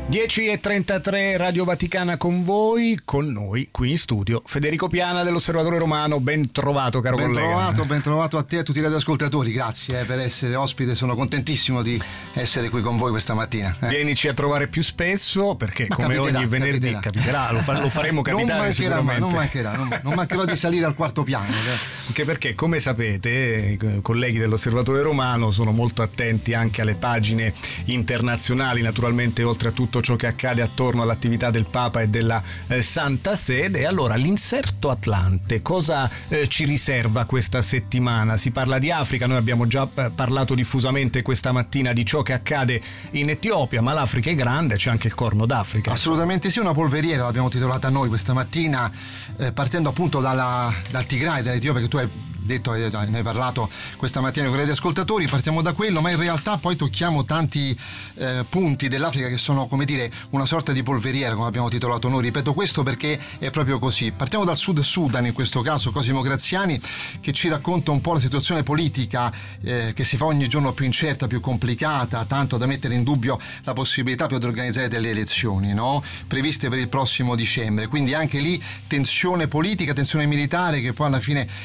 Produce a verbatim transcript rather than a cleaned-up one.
dieci e trentatré, Radio Vaticana con voi, con noi qui in studio Federico Piana dell'Osservatore Romano. Ben trovato, caro ben collega. Ben trovato, ben trovato a te e a tutti i radioascoltatori. Grazie eh, per essere ospite, sono contentissimo di essere qui con voi questa mattina. Eh. Vienici a trovare più spesso perché Ma come capiterà, ogni venerdì capiterà, capiterà lo, fa, lo faremo capitare non mancherà, sicuramente. Non mancherà, non, non mancherò di salire al quarto piano. Eh. Anche perché, come sapete, i colleghi dell'Osservatore Romano sono molto attenti anche alle pagine internazionali, naturalmente, oltre a tutto ciò che accade attorno all'attività del Papa e della eh, Santa Sede. E allora l'inserto Atlante cosa eh, ci riserva questa settimana? Si parla di Africa, noi abbiamo già parlato diffusamente questa mattina di ciò che accade in Etiopia, ma l'Africa è grande, c'è anche il Corno d'Africa. Assolutamente sì, una polveriera l'abbiamo titolata noi questa mattina, eh, partendo appunto dalla, dal Tigray, dall'Etiopia, che tu hai detto, ne hai parlato questa mattina con i ascoltatori. Partiamo da quello, ma in realtà poi tocchiamo tanti eh, punti dell'Africa che sono, come dire, una sorta di polveriera, come abbiamo titolato noi. Ripeto questo perché è proprio così. Partiamo dal Sud Sudan, in questo caso Cosimo Graziani, che ci racconta un po' la situazione politica eh, che si fa ogni giorno più incerta, più complicata, tanto da mettere in dubbio la possibilità di organizzare delle elezioni, no? Previste per il prossimo dicembre. Quindi anche lì tensione politica, tensione militare, che poi alla fine